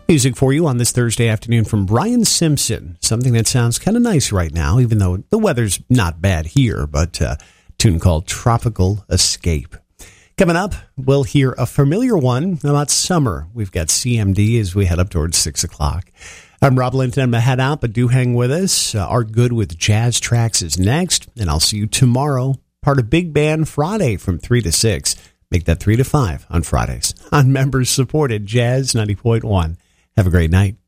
Music for you on this Thursday afternoon from Brian Simpson. Something that sounds kind of nice right now, even though the weather's not bad here, but a tune called Tropical Escape. Coming up, we'll hear a familiar one about summer. We've got CMD as we head up towards 6 o'clock. I'm Rob Linton. I'm going to head out, but do hang with us. Art Good with Jazz Tracks is next, and I'll see you tomorrow, part of Big Band Friday from 3 to 6. Make that 3 to 5 on Fridays on members-supported Jazz 90.1. Have a great night.